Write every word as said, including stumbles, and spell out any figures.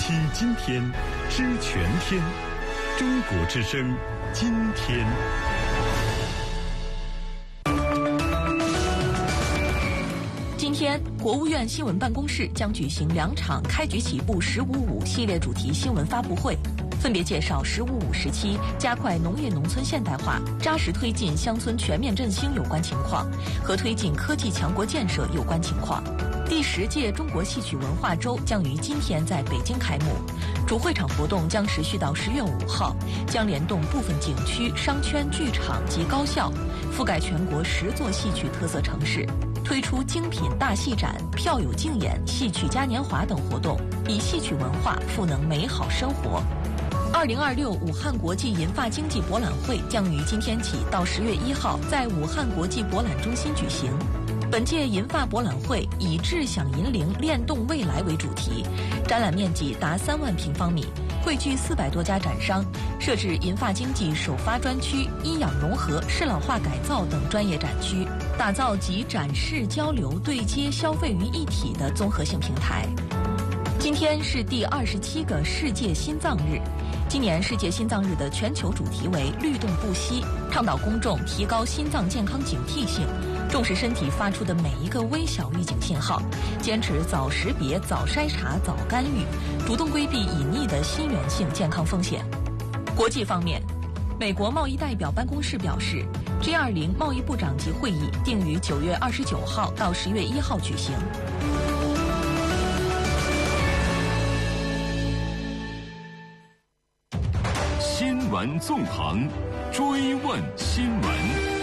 听今天，知全天。中国之声，今天。 今天，国务院新闻办公室将举行两场“开局起步十五五”系列主题新闻发布会，分别介绍“十五五”时期加快农业农村现代化、扎实推进乡村全面振兴有关情况，和推进科技强国建设有关情况。第十届中国戏曲文化周将于今天在北京开幕，主会场活动将持续到十月五号，将联动部分景区、商圈、剧场及高校，覆盖全国十座戏曲特色城市，推出精品大戏展、票友竞演、戏曲嘉年华等活动，以戏曲文化赋能美好生活。二零二六武汉国际银发经济博览会将于今天起到十月一号在武汉国际博览中心举行。本届银发博览会以智享银龄链动未来为主题，展览面积达三万平方米，汇聚四百多家展商，设置银发经济首发专区、医养融合、适老化改造等专业展区，打造集展示、交流、对接、消费于一体的综合性平台。今天是第二十七个世界心脏日。今年世界心脏日的全球主题为律动不息，倡导公众提高心脏健康警惕性，重视身体发出的每一个微小预警信号，坚持早识别、早筛查、早干预，主动规避隐匿的心源性健康风险。国际方面，美国贸易代表办公室表示 G 二十 贸易部长级会议定于九月二十九号到十月一号举行。 新闻纵横，追问新闻。